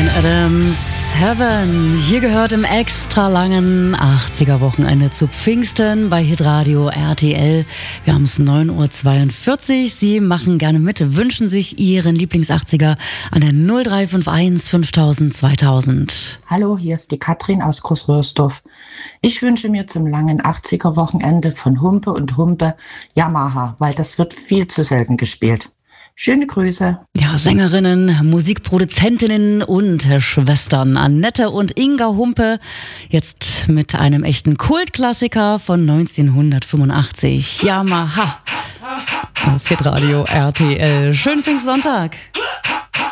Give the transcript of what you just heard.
Adams Heaven. Hier gehört im extra langen 80er Wochenende zu Pfingsten bei Hitradio RTL. Wir haben es 9.42 Uhr. Sie machen gerne mit, wünschen sich Ihren Lieblings-80er an der 0351 5000 2000. Hallo, hier ist die Katrin aus Großröhrsdorf. Ich wünsche mir zum langen 80er Wochenende von Humpe und Humpe Yamaha, weil das wird viel zu selten gespielt. Schöne Grüße. Ja, Sängerinnen, Musikproduzentinnen und Schwestern Annette und Inga Humpe. Jetzt mit einem echten Kultklassiker von 1985. Yamaha. Auf Hitradio RTL. Schönen Pfingstsonntag.